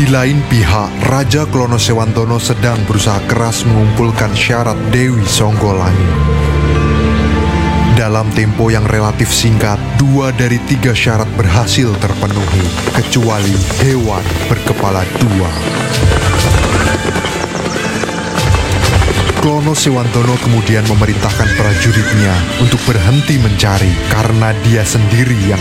Di lain pihak, Raja Klono Sewantono sedang berusaha keras mengumpulkan syarat Dewi Songgolangit. Dalam tempo yang relatif singkat, 2 dari 3 syarat berhasil terpenuhi, kecuali hewan berkepala 2. Klono Sewantono kemudian memerintahkan prajuritnya untuk berhenti mencari karena dia sendiri yang